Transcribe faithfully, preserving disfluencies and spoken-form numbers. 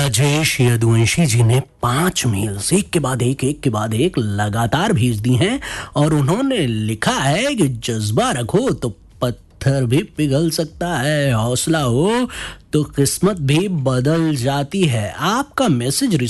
राजेश यदुवंशी जी ने पांच मेल्स एक के बाद एक एक के बाद एक लगातार भेज दी हैं और उन्होंने लिखा है कि जज्बा रखो तो पत्थर भी पिघल सकता है, हौसला हो तो किस्मत भी बदल जाती है। आपका मैसेज